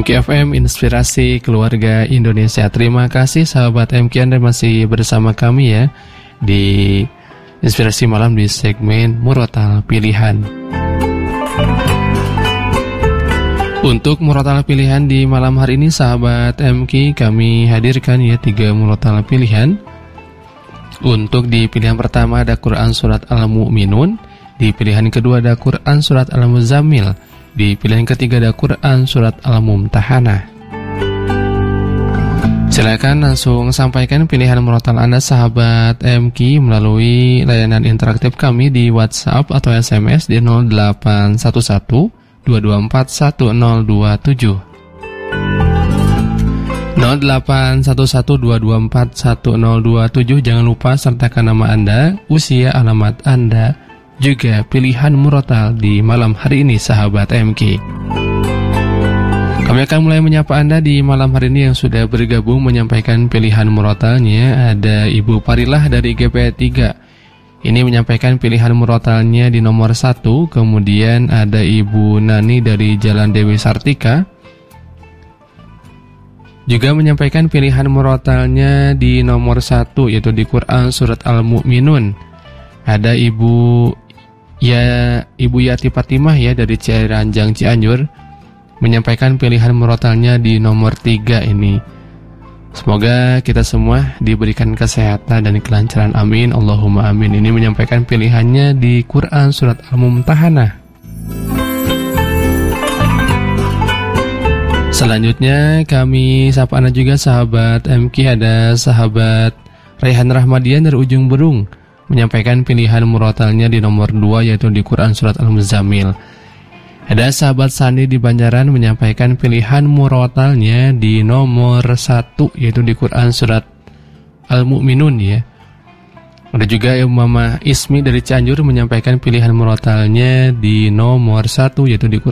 MQ FM Inspirasi Keluarga Indonesia. Terima kasih sahabat MQ, Anda masih bersama kami ya di Inspirasi Malam di segmen Murotal Pilihan. Untuk murotal pilihan di malam hari ini sahabat MQ, kami hadirkan ya 3 murotal pilihan. Untuk di pilihan pertama ada Quran Surat Al-Mu'minun, di pilihan kedua ada Quran Surat Al-Muzammil, di pilihan ketiga ada Quran Surat Al-Mumtahanah. Silakan langsung sampaikan pilihan murotal Anda sahabat MQ melalui layanan interaktif kami di WhatsApp atau SMS di 0811 224 1027. 0811 224 1027. Jangan lupa sertakan nama Anda, usia, alamat Anda, juga pilihan murotal di malam hari ini sahabat MQ. Kami akan mulai menyapa Anda di malam hari ini yang sudah bergabung menyampaikan pilihan murotalnya. Ada Ibu Parilah dari GP3. Ini menyampaikan pilihan murotalnya di nomor 1. Kemudian ada Ibu Nani dari Jalan Dewi Sartika, juga menyampaikan pilihan murotalnya di nomor 1, yaitu di Quran Surat Al-Mu'minun. Ada Ibu Yati Fatimah ya dari Ciranjang Cianjur, menyampaikan pilihan murotalnya di nomor 3 ini. Semoga kita semua diberikan kesehatan dan kelancaran, amin, Allahumma amin. Ini menyampaikan pilihannya di Quran Surat Al-Mumtahanah. Selanjutnya kami sapa Anda juga sahabat MQ. Ada sahabat Raihan Rahmadian dari Ujung Berung, menyampaikan pilihan murotalnya di nomor 2, yaitu di Quran Surat Al-Muzammil. Ada sahabat Sandi di Banjaran menyampaikan pilihan murotalnya di nomor 1, yaitu di Quran Surat Al-Mu'minun ya. Ada juga Mama Ismi dari Cianjur menyampaikan pilihan murotalnya di nomor 1, yaitu di Quran